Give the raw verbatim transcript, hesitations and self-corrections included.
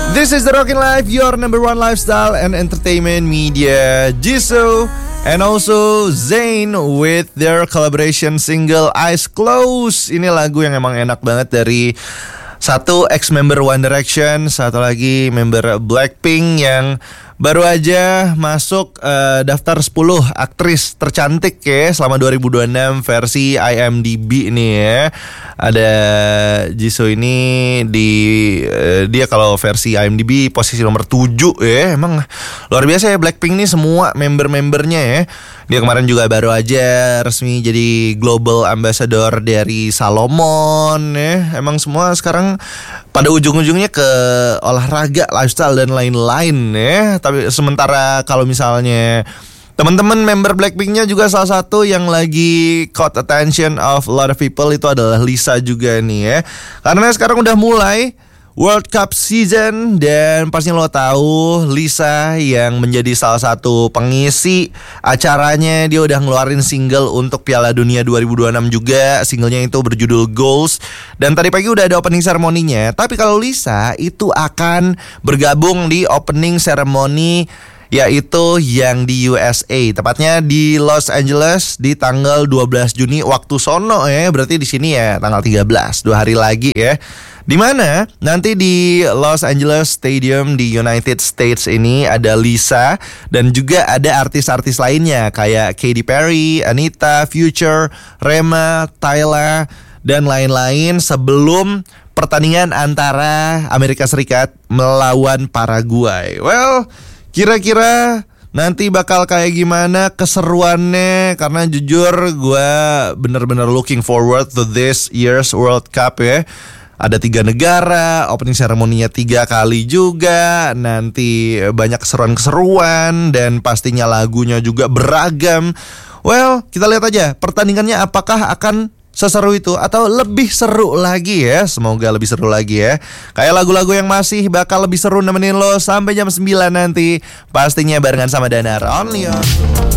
This is the Rockin' Life, your number one lifestyle and entertainment media. Jisoo and also Zayn with their collaboration single Eyes Closed. Ini lagu yang emang enak banget dari satu ex-member One Direction, satu lagi member Blackpink yang baru aja masuk uh, daftar sepuluh aktris tercantik ya selama dua ribu dua puluh enam versi I M D B nih ya. Ada Jisoo ini di uh, dia kalau versi I M D B posisi nomor tujuh ya. Emang luar biasa ya Blackpink nih semua member-membernya ya. Dia kemarin juga baru aja resmi jadi global ambassador dari Salomon ya. Emang semua sekarang pada ujung-ujungnya ke olahraga, lifestyle dan lain-lain ya. Tapi sementara kalau misalnya teman-teman member Blackpinknya juga salah satu yang lagi caught attention of a lot of people itu adalah Lisa juga nih ya. Karena sekarang udah mulai World Cup season dan pastinya lo tahu Lisa yang menjadi salah satu pengisi acaranya, dia udah ngeluarin single untuk Piala Dunia dua ribu dua puluh enam juga. Singlenya itu berjudul Goals dan tadi pagi udah ada opening ceremony-nya. Tapi kalau Lisa itu akan bergabung di opening ceremony yaitu yang di U S A, tepatnya di Los Angeles di tanggal dua belas Juni waktu sono ya. Berarti di sini ya tanggal tiga belas, dua hari lagi ya. Di mana nanti di Los Angeles Stadium di United States ini ada Lisa dan juga ada artis-artis lainnya kayak Katy Perry, Anita, Future, Rema, Tyla dan lain-lain sebelum pertandingan antara Amerika Serikat melawan Paraguay. Well, kira-kira nanti bakal kayak gimana keseruannya? Karena jujur gue bener-bener looking forward to this year's World Cup ya. Ada tiga negara, opening ceremony-nya tiga kali juga. Nanti banyak keseruan-keseruan dan pastinya lagunya juga beragam. Well, kita lihat aja pertandingannya apakah akan seseru itu atau lebih seru lagi ya. Semoga lebih seru lagi ya. Kayak lagu-lagu yang masih bakal lebih seru nemenin lo sampai jam sembilan nanti. Pastinya barengan sama Danar Only on